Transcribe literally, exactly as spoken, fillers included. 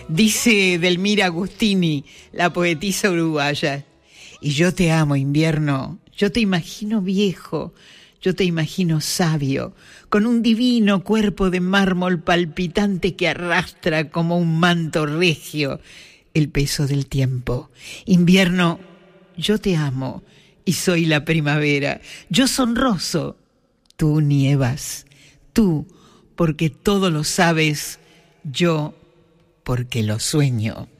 Dice Delmira Agustini, la poetisa uruguaya. Y yo te amo, invierno, yo te imagino viejo, yo te imagino sabio, con un divino cuerpo de mármol palpitante que arrastra como un manto regio el peso del tiempo. Invierno, yo te amo y soy la primavera. Yo sonroso, tú nievas. Tú, porque todo lo sabes, yo, porque lo sueño.